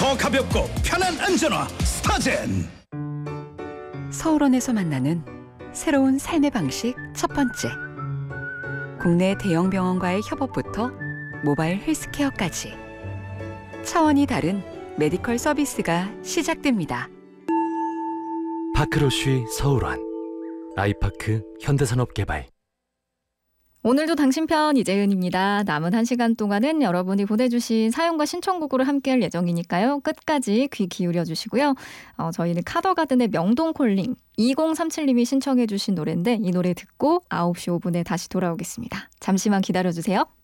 더 가볍고 편한 안전화 스타젠. 서울원에서 만나는 새로운 삶의 방식 첫 번째. 국내 대형 병원과의 협업부터 모바일 헬스케어까지 차원이 다른 메디컬 서비스가 시작됩니다. 파크로쉬 서울원, 아이파크 현대산업개발. 오늘도 당신 편 이재은입니다. 남은 1시간 동안은 여러분이 보내주신 사연과 신청곡으로 함께할 예정이니까요. 끝까지 귀 기울여 주시고요. 저희는 카더가든의 명동콜링 2037님이 신청해 주신 노래인데 이 노래 듣고 9시 5분에 다시 돌아오겠습니다. 잠시만 기다려주세요.